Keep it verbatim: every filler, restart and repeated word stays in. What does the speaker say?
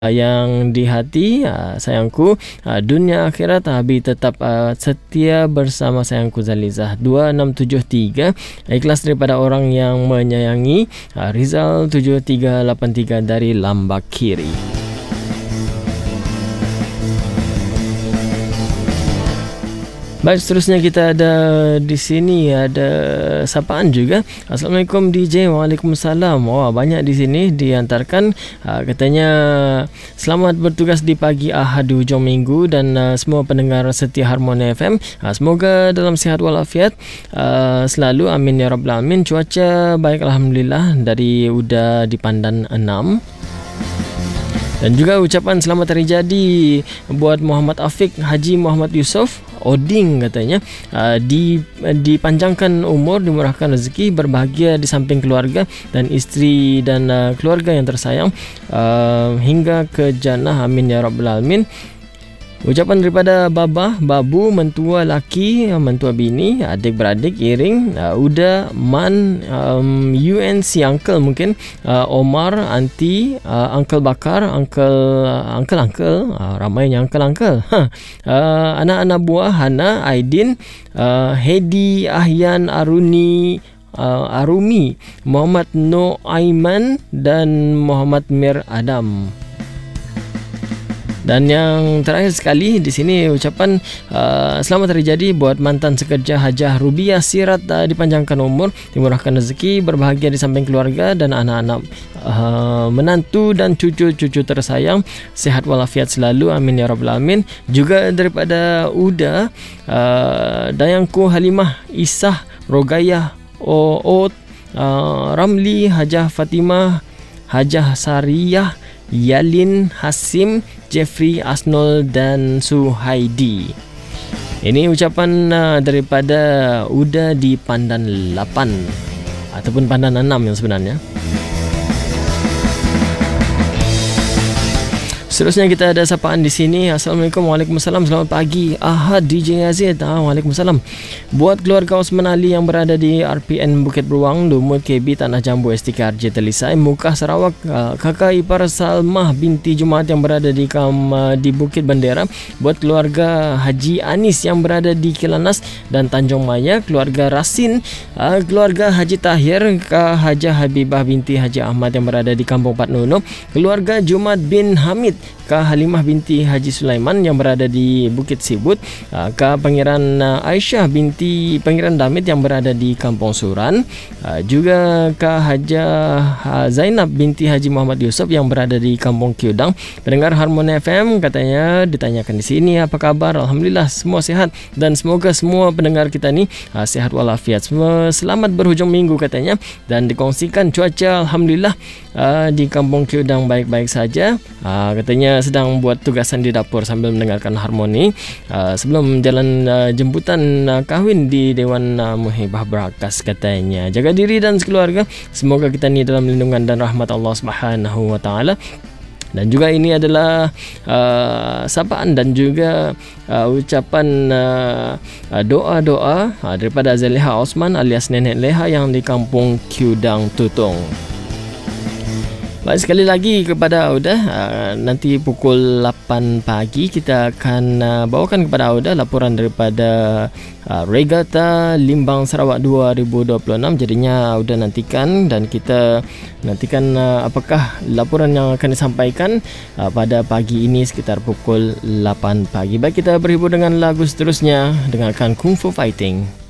yang di hati, uh, sayangku, uh, dunia akhirat, Habib tetap uh, setia bersama sayangku Zalizah. Dua enam tujuh tiga, ikhlas daripada orang yang menyayangi. uh, Rizal tujuh tiga lapan tiga dari Lambak Kiri. Baik, seterusnya kita ada di sini ada sapaan juga. Assalamualaikum D J. Waalaikumsalam. Wah, banyak di sini diantarkan. Uh, katanya selamat bertugas di pagi Ahad di hujung minggu dan uh, semua pendengar setia Harmoni F M. Uh, semoga dalam sihat walafiat uh, selalu. Amin ya rabbal alamin. Cuaca baik alhamdulillah dari Uda di Pandan enam. Dan juga ucapan selamat hari jadi buat Muhammad Afiq Haji Muhammad Yusof Oding, katanya uh, di dipanjangkan umur, dimurahkan rezeki, berbahagia di samping keluarga dan isteri dan uh, keluarga yang tersayang uh, hingga ke jannah, amin ya rabbal alamin. Ucapan daripada Baba, Babu, mentua laki, mentua bini, adik-beradik, Iring, uh, Uda, Man, um, U N C Uncle mungkin, uh, Omar, Aunty, uh, Uncle Bakar, Uncle, uh, Uncle, Uncle, uh, ramainya Uncle, Uncle. Huh. Uh, anak-anak buah, Hana, Aidin, uh, Hedi, Ahyan, Aruni, uh, Arumi, Muhammad No Aiman dan Muhammad Mir Adam. Dan yang terakhir sekali di sini ucapan uh, selamat hari jadi buat mantan sekerja Hajah Rubiah Sirat, uh, dipanjangkan umur, dimurahkan rezeki, berbahagia di samping keluarga dan anak-anak, uh, menantu dan cucu-cucu tersayang, sehat walafiat selalu, amin ya rabbal alamin. Juga daripada Uda, uh, dayangku Halimah, Isah, Rogayah, Oot, uh, Ramli, Hajah Fatimah, Hajah Sariyah, Yalin, Hasim, Jeffrey, Asnol dan Suhaidi. Ini ucapan uh, daripada Uda di Pandan lapan ataupun Pandan enam yang sebenarnya. Seterusnya kita ada sapaan di sini. Assalamualaikum. Waalaikumsalam. Selamat pagi Ahad D J Azid. Ah, Waalaikumsalam. Buat keluarga Osman Ali yang berada di R P N Bukit Beruang, Lumut K B, Tanah Jambu, S T K R J Telisai, Mukah Sarawak, uh, kakak ipar Salmah binti Jumaat yang berada di Kam, uh, di Bukit Bendera. Buat keluarga Haji Anis yang berada di Kilanas dan Tanjung Maya, keluarga Rasin, uh, keluarga Haji Tahir, Kak Hajah Habibah binti Haji Ahmad yang berada di Kampung Pat Nuno, keluarga Jumat bin Hamid, Kak Halimah binti Haji Sulaiman yang berada di Bukit Sibut, Kak Pangeran Aisyah binti Pangeran Damit yang berada di Kampung Suran, juga Kak Hajah Zainab binti Haji Muhammad Yusof yang berada di Kampung Kiudang. Pendengar Harmoni F M katanya ditanyakan di sini apa kabar. Alhamdulillah semua sihat dan semoga semua pendengar kita ni sihat walafiat. Semua selamat berhujung minggu katanya, dan dikongsikan cuaca alhamdulillah di Kampung Kiudang baik-baik saja. Katanya sedang buat tugasan di dapur sambil mendengarkan Harmoni uh, sebelum jalan uh, jemputan uh, kahwin di Dewan uh, Muhibah Berakas katanya. Jaga diri dan sekeluarga, semoga kita ni dalam lindungan dan rahmat Allah Subhanahu wa taala. Dan juga ini adalah uh, sapaan dan juga uh, ucapan uh, uh, doa-doa uh, daripada Zaliha Osman alias Nenek Leha yang di Kampung Kiudang Tutong. Baik, sekali lagi kepada Auda, uh, nanti pukul lapan pagi kita akan uh, bawakan kepada Auda laporan daripada uh, Regata Limbang Sarawak dua ribu dua puluh enam. Jadinya Auda nantikan dan kita nantikan uh, apakah laporan yang akan disampaikan uh, pada pagi ini sekitar pukul lapan pagi. Baik, kita berhibur dengan lagu seterusnya. Dengarkan Kung Fu Fighting.